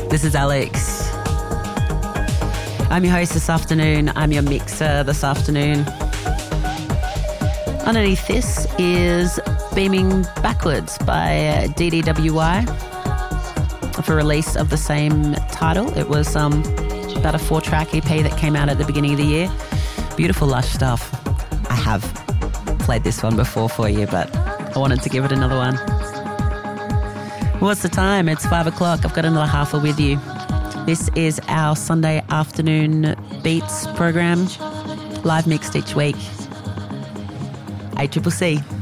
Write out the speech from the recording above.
This is Alex. I'm your host this afternoon. I'm your mixer this afternoon. Underneath this is Beaming Backwards by DDWI for release of the same title. It was about a 4-track EP that came out at the beginning of the year. Beautiful, lush stuff. I have played this one before for you, but I wanted to give it another one. What's the time? It's 5 o'clock. I've got another half with you. This is our Sunday afternoon beats program, live mixed each week. ACCC.